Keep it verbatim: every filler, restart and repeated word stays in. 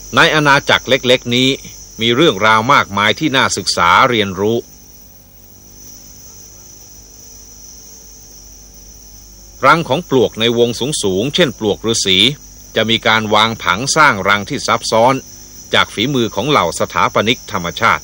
ในอาณาจักรเล็กๆนี้มีเรื่องราวมากมายที่น่าศึกษาเรียนรู้รังของปลวกในวงสูงๆเช่นปลวกฤาษีจะมีการวางผังสร้างรังที่ซับซ้อนจากฝีมือของเหล่าสถาปนิกธรรมชาติ